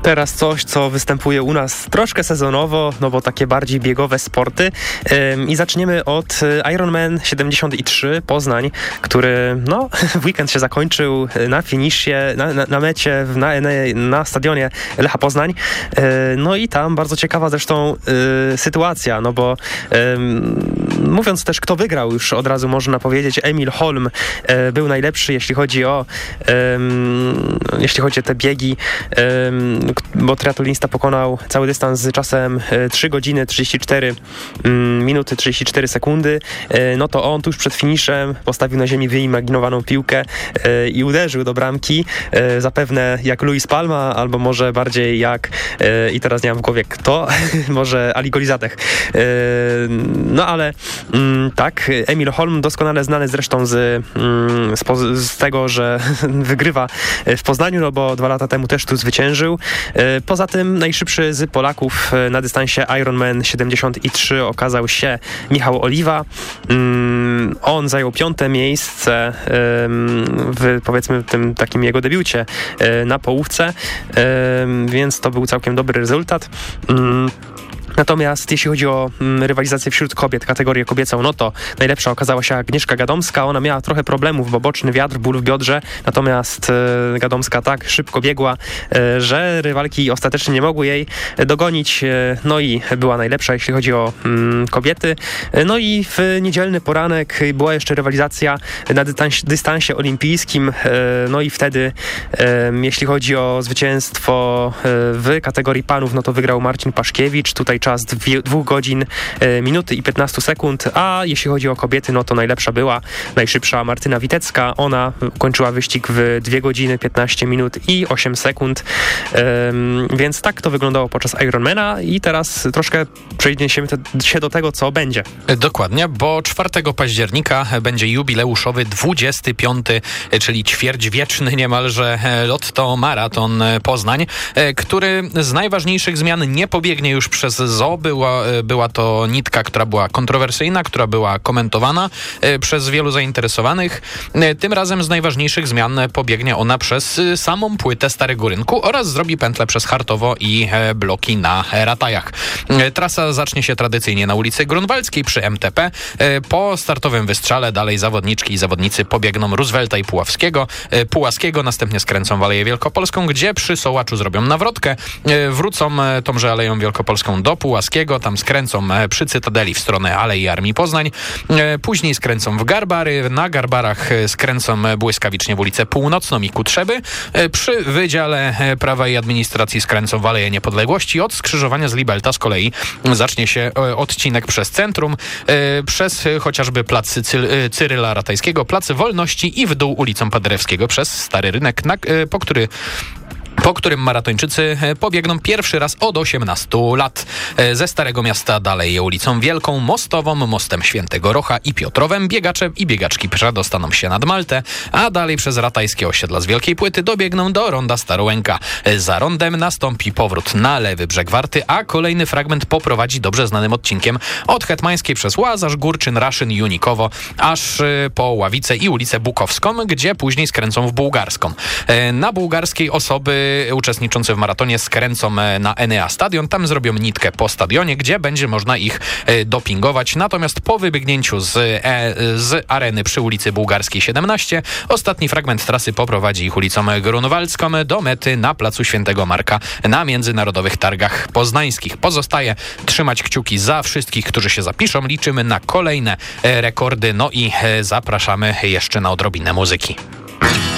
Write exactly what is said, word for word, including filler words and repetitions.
Teraz coś, co występuje u nas troszkę sezonowo, no bo takie bardziej biegowe sporty. Ym, I zaczniemy od Ironman siedemdziesiąt trzy Poznań, który no, w weekend się zakończył na finiszie, na, na, na mecie, na, na stadionie Lecha Poznań. Yy, no i tam bardzo ciekawa zresztą yy, sytuacja, no bo yy, mówiąc też, kto wygrał, już od razu można powiedzieć, Emil Holm yy, był najlepszy, jeśli chodzi o yy, jeśli chodzi o te biegi, yy, bo triatlonista pokonał cały dystans z czasem trzy godziny trzydzieści cztery minuty trzydzieści cztery sekundy, no to on tuż przed finiszem postawił na ziemi wyimaginowaną piłkę i uderzył do bramki, zapewne jak Luis Palma, albo może bardziej jak, i teraz nie mam w głowie kto, może Ali Golizadeh. No ale tak, Emil Holm, doskonale znany zresztą z, z, z tego, że wygrywa w Poznaniu, no bo dwa lata temu też tu zwyciężył. Poza tym najszybszy z Polaków na dystansie Ironman siedemdziesiąt trzy okazał się Michał Oliwa. On zajął piąte miejsce w, powiedzmy, tym takim jego debiucie na połówce, więc to był całkiem dobry rezultat. Natomiast jeśli chodzi o mm, rywalizację wśród kobiet, kategorię kobiecą, no to najlepsza okazała się Agnieszka Gadomska. Ona miała trochę problemów, bo boczny wiatr, ból w biodrze, natomiast e, Gadomska tak szybko biegła, e, że rywalki ostatecznie nie mogły jej dogonić, e, no i była najlepsza, jeśli chodzi o mm, kobiety. E, no i w niedzielny poranek była jeszcze rywalizacja na dystans, dystansie olimpijskim, e, no i wtedy, e, jeśli chodzi o zwycięstwo e, w kategorii panów, no to wygrał Marcin Paszkiewicz, tutaj czas dwóch godzin, e, minuty i piętnaście sekund, a jeśli chodzi o kobiety, no to najlepsza była najszybsza Martyna Witecka. Ona kończyła wyścig w dwie godziny, piętnaście minut i osiem sekund. E, więc tak to wyglądało podczas Ironmana i teraz troszkę przejdziemy się do tego, co będzie. Dokładnie, bo czwartego października będzie jubileuszowy dwudziesty piąty, czyli ćwierćwieczny niemalże Lotto Maraton Poznań, który z najważniejszych zmian nie pobiegnie już przez Z O. Była, była to nitka, która była kontrowersyjna, która była komentowana e, przez wielu zainteresowanych. E, tym razem z najważniejszych zmian pobiegnie ona przez e, samą płytę Starego Rynku oraz zrobi pętlę przez Chartowo i e, bloki na Ratajach. E, trasa zacznie się tradycyjnie na ulicy Grunwaldzkiej przy M T P. E, po startowym wystrzale dalej zawodniczki i zawodnicy pobiegną Roosevelta i Puławskiego. E, Pułaskiego, następnie skręcą w Aleję Wielkopolską, gdzie przy Sołaczu zrobią nawrotkę. E, wrócą e, tąże Aleją Wielkopolską do Pułaskiego, tam skręcą przy Cytadeli w stronę Alei Armii Poznań, później skręcą w Garbary, na Garbarach skręcą błyskawicznie w ulicę Północną i Kutrzeby, przy Wydziale Prawa i Administracji skręcą w Aleję Niepodległości, od skrzyżowania z Libelta z kolei zacznie się odcinek przez centrum, przez chociażby plac Cy- Cyryla Ratajskiego, plac Wolności i w dół ulicą Paderewskiego przez Stary Rynek, na, po który po którym maratończycy pobiegną pierwszy raz od osiemnastu lat. Ze Starego Miasta dalej ulicą Wielką, Mostową, Mostem Świętego Rocha i Piotrowem biegacze i biegaczki przedostaną się nad Maltę, a dalej przez ratajskie osiedla z Wielkiej Płyty dobiegną do ronda Starołęka. Za rondem nastąpi powrót na lewy brzeg Warty, a kolejny fragment poprowadzi dobrze znanym odcinkiem od Hetmańskiej przez Łazarz, Górczyn, Raszyn, Junikowo, aż po Ławicę i ulicę Bukowską, gdzie później skręcą w Bułgarską. Na Bułgarskiej osoby uczestniczące w maratonie skręcą na Enea Stadion, tam zrobią nitkę po stadionie, gdzie będzie można ich dopingować. Natomiast po wybiegnięciu z, e, z areny przy ulicy Bułgarskiej siedemnaście, ostatni fragment trasy poprowadzi ich ulicą Grunwaldzką do mety na placu Świętego Marka na Międzynarodowych Targach Poznańskich. Pozostaje trzymać kciuki za wszystkich, którzy się zapiszą. Liczymy na kolejne rekordy, no i zapraszamy jeszcze na odrobinę muzyki.